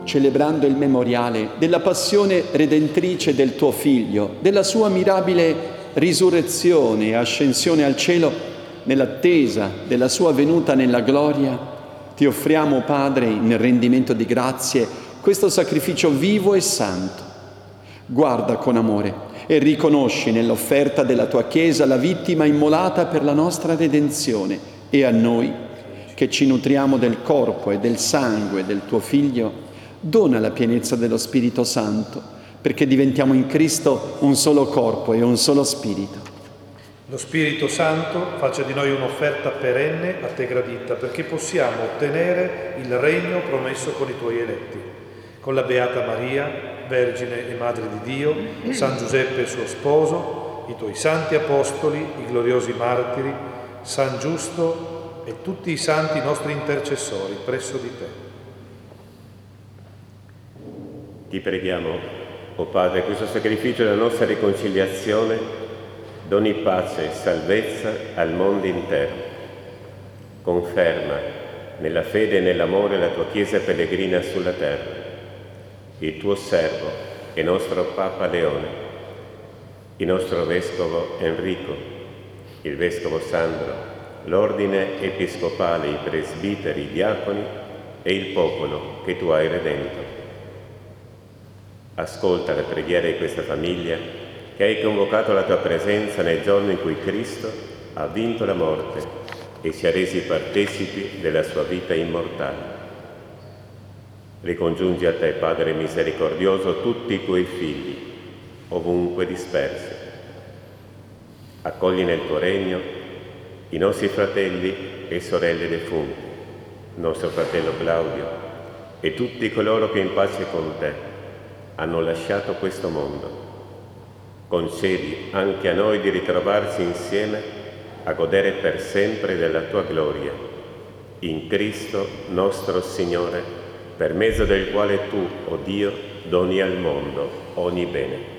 celebrando il memoriale della passione redentrice del tuo Figlio, della sua mirabile risurrezione e ascensione al cielo, nell'attesa della sua venuta nella gloria, ti offriamo, Padre, in rendimento di grazie, questo sacrificio vivo e santo. Guarda con amore e riconosci nell'offerta della tua Chiesa la vittima immolata per la nostra redenzione, e a noi, che ci nutriamo del corpo e del sangue del tuo Figlio, dona la pienezza dello Spirito Santo, perché diventiamo in Cristo un solo corpo e un solo spirito. Lo Spirito Santo faccia di noi un'offerta perenne a te gradita, perché possiamo ottenere il regno promesso con i tuoi eletti. Con la Beata Maria, Vergine e Madre di Dio, San Giuseppe suo sposo, i tuoi santi apostoli, i gloriosi martiri, San Giusto e tutti i santi nostri intercessori presso di te. Ti preghiamo, o Padre, questo sacrificio della nostra riconciliazione doni pace e salvezza al mondo intero. Conferma nella fede e nell'amore la tua Chiesa pellegrina sulla terra, il tuo servo e nostro Papa Leone, il nostro Vescovo Enrico, il Vescovo Sandro, l'Ordine Episcopale, i presbiteri, i diaconi e il popolo che tu hai redento. Ascolta le preghiere di questa famiglia che hai convocato alla tua presenza nel giorno in cui Cristo ha vinto la morte e si è resi partecipi della sua vita immortale. Ricongiungi a te, Padre misericordioso, tutti i tuoi figli, ovunque dispersi. Accogli nel tuo regno i nostri fratelli e sorelle defunti, nostro fratello Claudio e tutti coloro che in pace con te hanno lasciato questo mondo. Concedi anche a noi di ritrovarci insieme a godere per sempre della tua gloria. In Cristo nostro Signore, per mezzo del quale tu, o Dio, doni al mondo ogni bene.